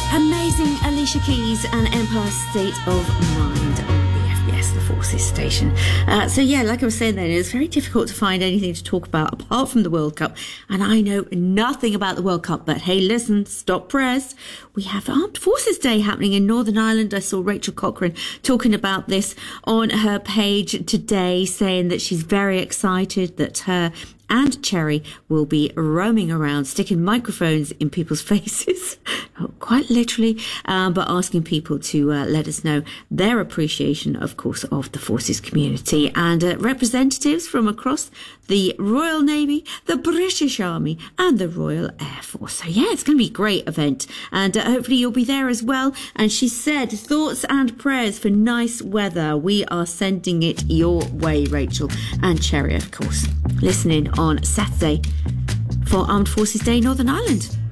Amazing Alicia Keys and Empire State of Mind on the FBS, the Forces station. So yeah, like I was saying then, it's very difficult to find anything to talk about apart from the World Cup. And I know nothing about the World Cup, but hey, listen, stop press. We have Armed Forces Day happening in Northern Ireland. I saw Rachel Cochrane talking about this on her page today, saying that she's very excited that her and Cherry will be roaming around, sticking microphones in people's faces, quite literally, but asking people to let us know their appreciation, of course, of the Forces community. And representatives from across the Royal Navy, the British Army and the Royal Air Force. So yeah, it's going to be a great event, and hopefully you'll be there as well. And she said, thoughts and prayers for nice weather. We are sending it your way, Rachel and Cherry, of course, listening on Saturday for Armed Forces Day, Northern Ireland.